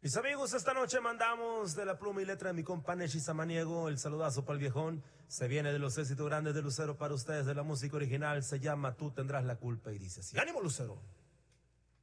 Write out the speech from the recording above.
Mis amigos, esta noche mandamos de la pluma y letra de mi compa Nechi Samaniego el saludazo para el viejón. Se viene de los éxitos grandes de Lucero para ustedes, de la música original. Se llama Tú tendrás la culpa y dice así. ¡Ánimo, Lucero!